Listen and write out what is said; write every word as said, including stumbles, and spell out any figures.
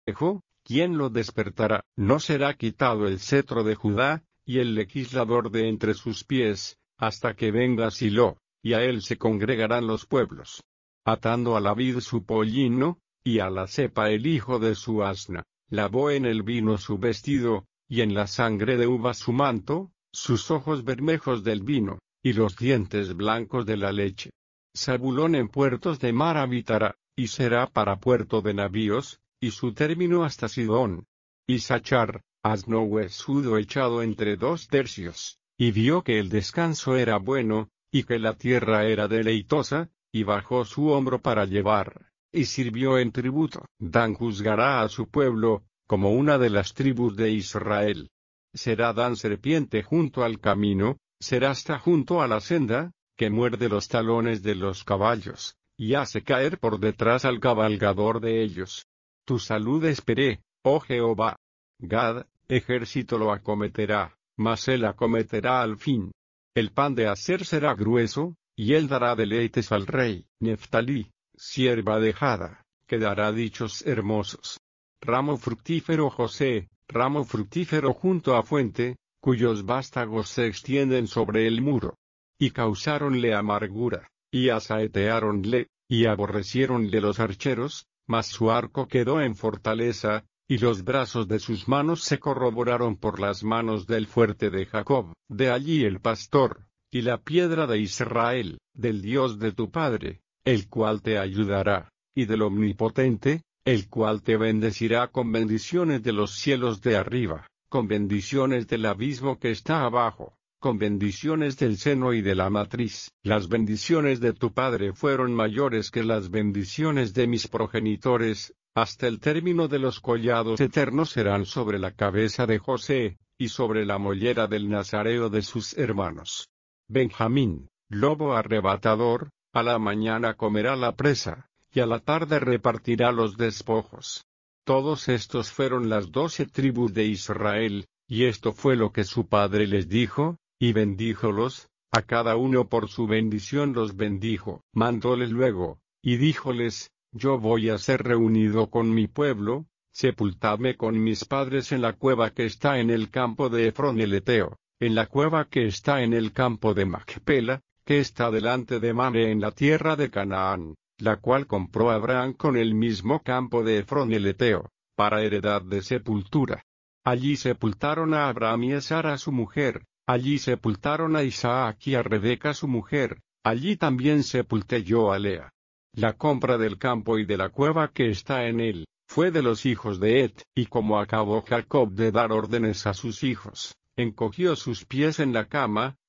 viejo, ¿quién lo despertará? No será quitado el cetro de Judá, y el legislador de entre sus pies, hasta que venga Silo, y a él se congregarán los pueblos. Atando a la vid su pollino, y a la cepa el hijo de su asna, lavó en el vino su vestido, y en la sangre de uva su manto, sus ojos bermejos del vino, y los dientes blancos de la leche. Zabulón en puertos de mar habitará, y será para puerto de navíos, y su término hasta Sidón. Isachar, asno huesudo echado entre dos tercios, y vio que el descanso era bueno, y que la tierra era deleitosa, y bajó su hombro para llevar, y sirvió en tributo. Dan juzgará a su pueblo, como una de las tribus de Israel. Será Dan serpiente junto al camino, será hasta junto a la senda, que muerde los talones de los caballos, y hace caer por detrás al cabalgador de ellos. Tu salud esperé, oh Jehová. Gad, ejército lo acometerá, mas él acometerá al fin. El pan de Aser será grueso, y él dará deleites al rey. Neftalí, sierva dejada, que dará dichos hermosos. Ramo fructífero José, ramo fructífero junto a fuente, cuyos vástagos se extienden sobre el muro. Y causáronle amargura, y asaeteáronle, y aborreciéronle los archeros, mas su arco quedó en fortaleza, y los brazos de sus manos se corroboraron por las manos del fuerte de Jacob. De allí el pastor, y la piedra de Israel, del Dios de tu padre, el cual te ayudará, y del Omnipotente, el cual te bendecirá con bendiciones de los cielos de arriba, con bendiciones del abismo que está abajo, con bendiciones del seno y de la matriz. Las bendiciones de tu padre fueron mayores que las bendiciones de mis progenitores, hasta el término de los collados eternos serán sobre la cabeza de José, y sobre la mollera del nazareo de sus hermanos. Benjamín, lobo arrebatador, a la mañana comerá la presa, y a la tarde repartirá los despojos. Todos estos fueron las doce tribus de Israel, y esto fue lo que su padre les dijo, y bendíjolos, a cada uno por su bendición los bendijo. Mandóles luego, y díjoles, yo voy a ser reunido con mi pueblo, sepultadme con mis padres en la cueva que está en el campo de Efrón el Eteo, en la cueva que está en el campo de Macpela, que está delante de Mamre en la tierra de Canaán, la cual compró Abraham con el mismo campo de Efrón el Eteo, para heredad de sepultura. Allí sepultaron a Abraham y a Sara su mujer, allí sepultaron a Isaac y a Rebeca su mujer, allí también sepulté yo a Lea. La compra del campo y de la cueva que está en él, fue de los hijos de Et, y como acabó Jacob de dar órdenes a sus hijos, encogió sus pies en la cama,